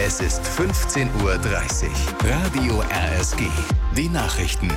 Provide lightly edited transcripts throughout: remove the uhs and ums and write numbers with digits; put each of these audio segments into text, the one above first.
Es ist 15:30 Uhr. Radio RSG. Die Nachrichten.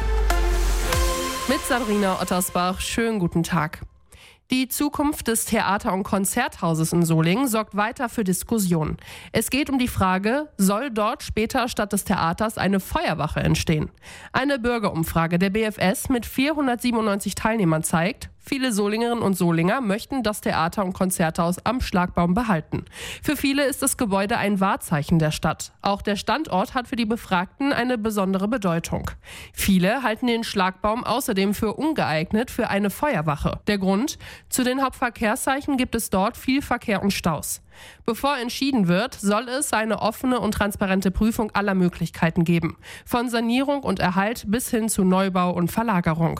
Mit Sabrina Ottersbach. Schönen guten Tag. Die Zukunft des Theater- und Konzerthauses in Solingen sorgt weiter für Diskussionen. Es geht um die Frage, soll dort später statt des Theaters eine Feuerwache entstehen? Eine Bürgerumfrage der BFS mit 497 Teilnehmern zeigt, viele Solingerinnen und Solinger möchten das Theater- und Konzerthaus am Schlagbaum behalten. Für viele ist das Gebäude ein Wahrzeichen der Stadt. Auch der Standort hat für die Befragten eine besondere Bedeutung. Viele halten den Schlagbaum außerdem für ungeeignet für eine Feuerwache. Der Grund? Zu den Hauptverkehrszeichen gibt es dort viel Verkehr und Staus. Bevor entschieden wird, soll es eine offene und transparente Prüfung aller Möglichkeiten geben. Von Sanierung und Erhalt bis hin zu Neubau und Verlagerung.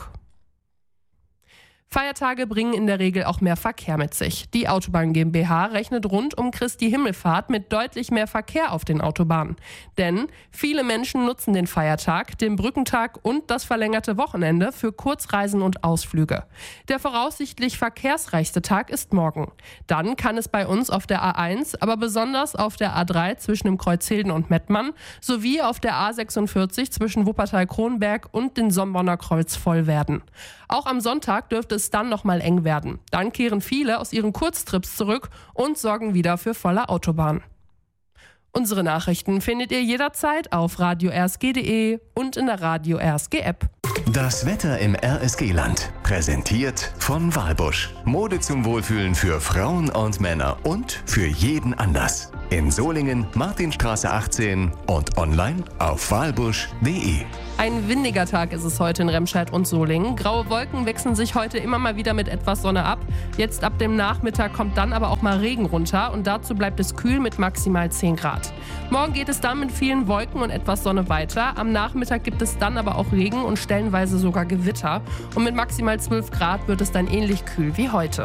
Feiertage bringen in der Regel auch mehr Verkehr mit sich. Die Autobahn GmbH rechnet rund um Christi Himmelfahrt mit deutlich mehr Verkehr auf den Autobahnen. Denn viele Menschen nutzen den Feiertag, den Brückentag und das verlängerte Wochenende für Kurzreisen und Ausflüge. Der voraussichtlich verkehrsreichste Tag ist morgen. Dann kann es bei uns auf der A1, aber besonders auf der A3 zwischen dem Kreuz Hilden und Mettmann sowie auf der A46 zwischen Wuppertal-Kronberg und dem Sombonner Kreuz voll werden. Auch am Sonntag dürfte es dann nochmal eng werden. Dann kehren viele aus ihren Kurztrips zurück und sorgen wieder für volle Autobahn. Unsere Nachrichten findet ihr jederzeit auf radio-rsg.de und in der Radio RSG App. Das Wetter im RSG-Land. Präsentiert von Walbusch. Mode zum Wohlfühlen für Frauen und Männer und für jeden Anlass. In Solingen, Martinstraße 18 und online auf walbusch.de. Ein windiger Tag ist es heute in Remscheid und Solingen. Graue Wolken wechseln sich heute immer mal wieder mit etwas Sonne ab. Jetzt ab dem Nachmittag kommt dann aber auch mal Regen runter und dazu bleibt es kühl mit maximal 10 Grad. Morgen geht es dann mit vielen Wolken und etwas Sonne weiter. Am Nachmittag gibt es dann aber auch Regen und stellenweise sogar Gewitter. Und mit maximal 12 Grad wird es dann ähnlich kühl wie heute.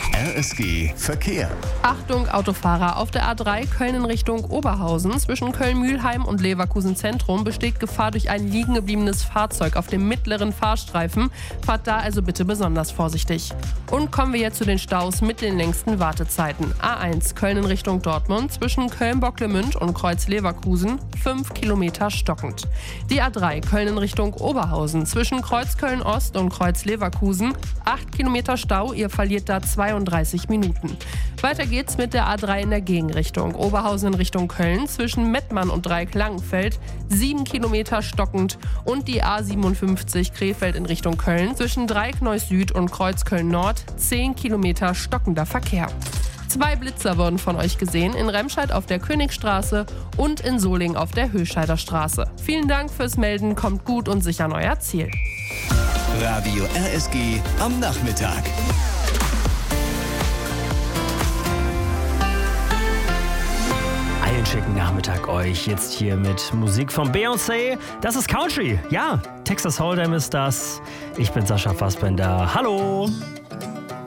RSG Verkehr. Achtung Autofahrer, auf der A3 Köln in Richtung Oberhausen zwischen Köln-Mühlheim und Leverkusen Zentrum besteht Gefahr durch ein liegen gebliebenes Fahrzeug auf dem mittleren Fahrstreifen. Fahrt da also bitte besonders vorsichtig. Und kommen wir jetzt zu den Staus mit den längsten Wartezeiten. A1 Köln in Richtung Dortmund zwischen Köln-Bocklemünd und Kreuz Leverkusen 5 Kilometer stockend. Die A3 Köln in Richtung Oberhausen zwischen Kreuz Köln-Ost und Kreuz Leverkusen 8 Kilometer Stau, ihr verliert da 32 Minuten. Weiter geht's mit der A3 in der Gegenrichtung. Oberhausen in Richtung Köln zwischen Mettmann und Dreieck-Langenfeld 7 Kilometer stockend und die A57 Krefeld in Richtung Köln zwischen Dreieck-Neuss Süd und Kreuz Köln-Nord 10 Kilometer stockender Verkehr. 2 Blitzer wurden von euch gesehen, in Remscheid auf der Königstraße und in Solingen auf der Höscheider Straße. Vielen Dank fürs Melden, kommt gut und sicher an euer Ziel. Radio RSG am Nachmittag. Einen schicken Nachmittag euch jetzt hier mit Musik von Beyoncé. Das ist Country. Ja, Texas Hold'em ist das. Ich bin Sascha Fassbender. Hallo.